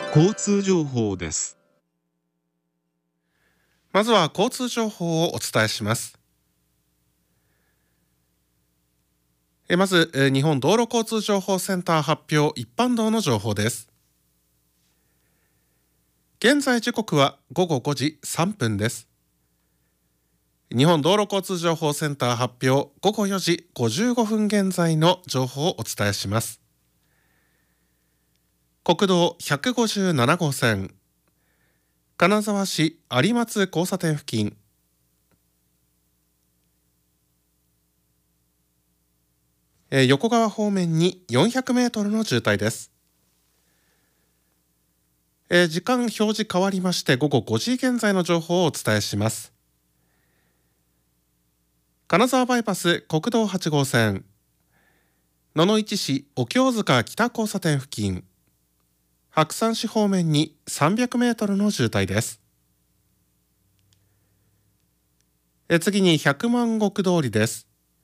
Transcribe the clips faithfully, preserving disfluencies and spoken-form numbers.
交通情報です。 まずは交通情報をお伝えします。えまず、え日本道路交通情報センター発表一般道の情報です。現在時刻はごごごじさんぷんです。日本道路交通情報センター発表ごごよじごじゅうごふん現在の情報をお伝えします。国道ひゃくごじゅうなな号線、金沢市有松交差点付近、えー、横川方面によんひゃくメートルの渋滞です。えー、時間表示変わりましてごごごじ現在の情報をお伝えします。金沢バイパス国道はち号線、野々市市お経塚北交差点付近、白山市方面にさんびゃくメートルの渋滞です。え次に百万石通りです。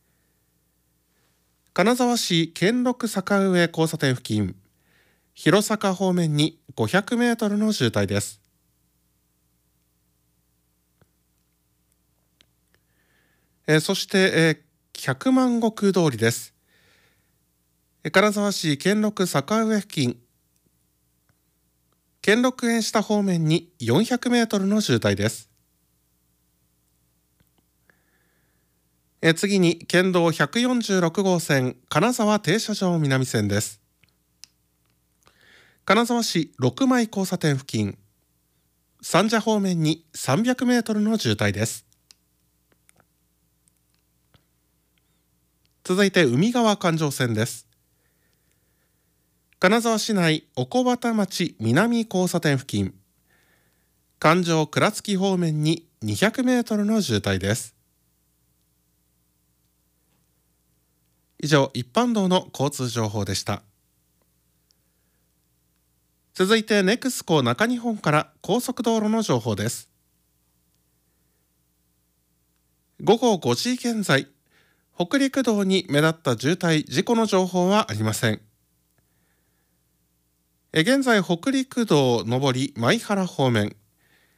金沢市兼六坂上交差点付近、弘坂方面にごひゃくメートルの渋滞です。えそして、え百万石通りです。金沢市兼六坂上付近、兼六園下方面によんひゃくメートルの渋滞です。え次に県道ひゃくよんじゅうろく号線金沢停車場南線です。金沢市六枚交差点付近、三社方面にさんびゃくメートルの渋滞です。続いて海側環状線です。金沢市内おこばた町南交差点付近、環状倉敷方面ににひゃくメートルの渋滞です。以上、一般道の交通情報でした。続いてネクスコ中日本から高速道路の情報です。ごごごじ現在、北陸道に目立った渋滞事故の情報はありません。現在北陸道上り舞原方面、